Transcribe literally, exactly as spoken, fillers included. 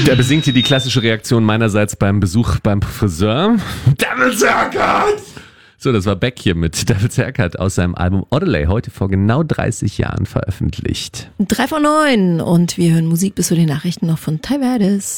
Der besingt hier die klassische Reaktion meinerseits beim Besuch beim Friseur. Devil's Haircut! So, das war Beck hier mit Devil's Haircut aus seinem Album Odelay, heute vor genau dreißig Jahren veröffentlicht. Drei vor neun und wir hören Musik bis zu den Nachrichten noch von Ty Verdes.